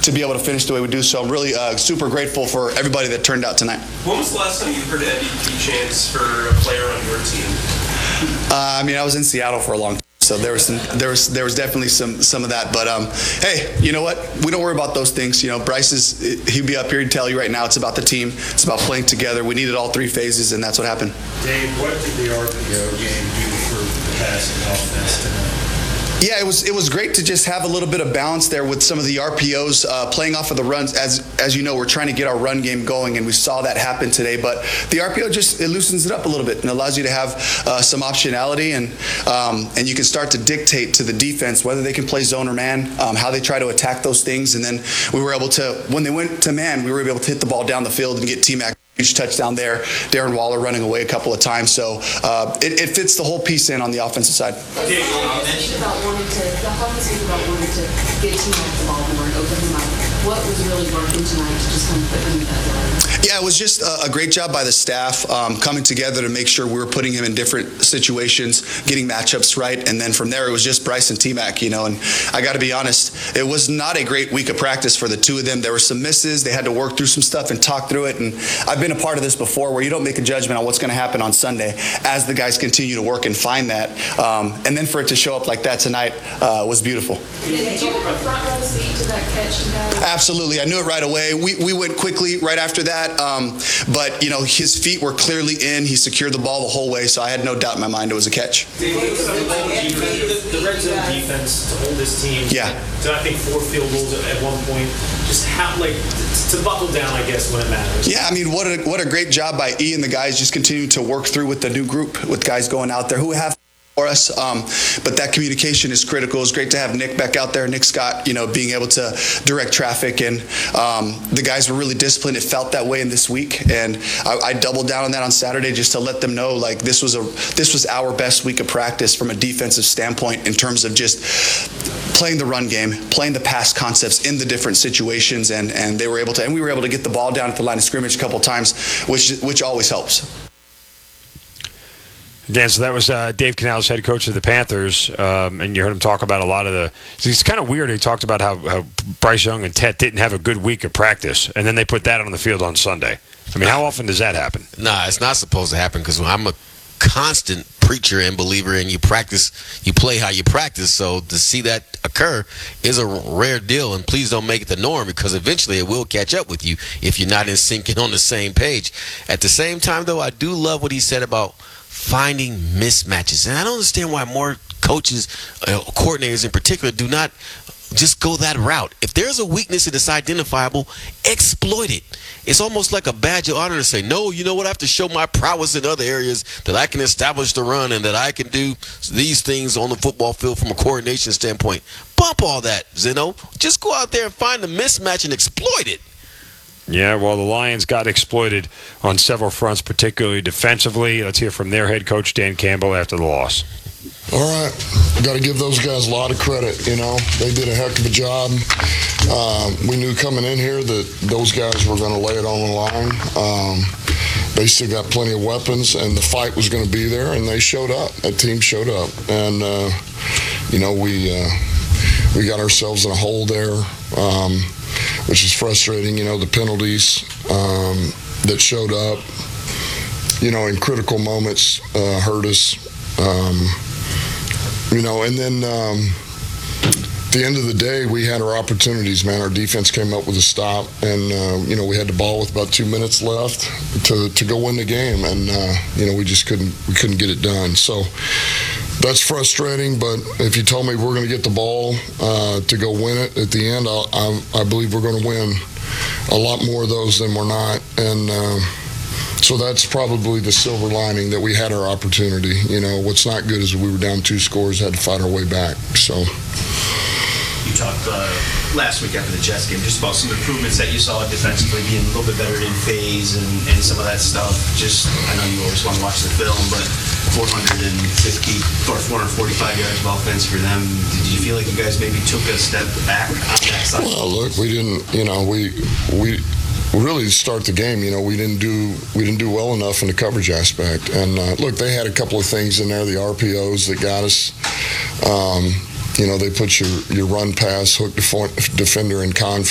to be able to finish the way we do. So I'm really super grateful for everybody that turned out tonight. When was the last time you heard MVP chants for a player on your team? I mean, I was in Seattle for a long time. So there was definitely some of that, but hey, you know what? We don't worry about those things. You know, he'd be up here to tell you right now. It's about the team. It's about playing together. We needed all three phases, and that's what happened. Dave, what did the RPO game do for the passing offense tonight? Yeah, it was great to just have a little bit of balance there with some of the RPOs playing off of the runs. As you know, we're trying to get our run game going, and we saw that happen today. But the RPO it loosens it up a little bit and allows you to have some optionality, and you can start to dictate to the defense whether they can play zone or man, how they try to attack those things. And then we were able to, when they went to man, we were able to hit the ball down the field and get T-Mac. Huge touchdown there. Darren Waller running away a couple of times. So it fits the whole piece in on the offensive side. How do you speak about wanting to get T-Mac the ball more and open him up? What was really working tonight to just kind of put him in that role? Yeah, it was just a great job by the staff coming together to make sure we were putting him in different situations, getting matchups right, and then from there it was just Bryce and T-Mac, you know. And I got to be honest, it was not a great week of practice for the two of them. There were some misses. They had to work through some stuff and talk through it. And I've been a part of this before, where you don't make a judgment on what's going to happen on Sunday as the guys continue to work and find that. And then for it to show up like that tonight was beautiful. Did you have a front row seat to that catch? Absolutely. I knew it right away. We went quickly right after that. But, you know, his feet were clearly in. He secured the ball the whole way, so I had no doubt in my mind it was a catch. The red zone defense to hold this team. Yeah. To, I think, 4 field goals at one point. Just how, like, to buckle down, I guess, when it matters. Yeah, I mean, what a great job by E and the guys just continuing to work through with the new group, with guys going out there who have for us, but that communication is critical. It's great to have Nick back out there, Nick Scott, you know, being able to direct traffic, and the guys were really disciplined. It felt that way in this week, and I doubled down on that on Saturday just to let them know, like, this was our best week of practice from a defensive standpoint in terms of just playing the run game, playing the pass concepts in the different situations, and they were able to, and we were able to get the ball down at the line of scrimmage a couple of times, which always helps. Dan, so that was Dave Canales, head coach of the Panthers, and you heard him talk about a lot of the. It's kind of weird. He talked about how Bryce Young and Tet didn't have a good week of practice, and then they put that on the field on Sunday. I mean, how often does that happen? Nah, it's not supposed to happen, because I'm a constant preacher and believer in you play how you practice. So to see that occur is a rare deal, and please don't make it the norm, because eventually it will catch up with you if you're not in sync and on the same page. At the same time, though, I do love what he said about finding mismatches, and I don't understand why more coaches, coordinators in particular, do not just go that route. If there's a weakness and it's identifiable, exploit it. It's almost like a badge of honor to say, no, you know what, I have to show my prowess in other areas, that I can establish the run and that I can do these things on the football field from a coordination standpoint. Bump all that, Zeno. Just go out there and find the mismatch and exploit it. Yeah, well, the Lions got exploited on several fronts, particularly defensively. Let's hear from their head coach, Dan Campbell, after the loss. All right. Got to give those guys a lot of credit, you know. They did a heck of a job. We knew coming in here that those guys were going to lay it on the line. They still got plenty of weapons, and the fight was going to be there, and they showed up. That team showed up. And, you know, we got ourselves in a hole there, which is frustrating. You know, the penalties that showed up, you know, in critical moments hurt us. You know, and then at the end of the day, we had our opportunities, man. Our defense came up with a stop, and, you know, we had the ball with about 2 minutes left to go win the game, and, you know, we just couldn't get it done. So that's frustrating, but if you told me we're going to get the ball to go win it at the end, I believe we're going to win a lot more of those than we're not, and so that's probably the silver lining, that we had our opportunity. You know, what's not good is we were down 2 scores, had to fight our way back. So you talked last week after the Jets game just about some improvements that you saw defensively, being a little bit better in phase and some of that stuff. Just, I know you always want to watch the film, but 450 or 445 yards of offense for them. Did you feel like you guys maybe took a step back on that side? Well, look, we didn't. You know, we really, to start the game, you know, we didn't do well enough in the coverage aspect. And look, they had a couple of things in there, the RPOs that got us. You know, they put your run pass, hook defender in conflict.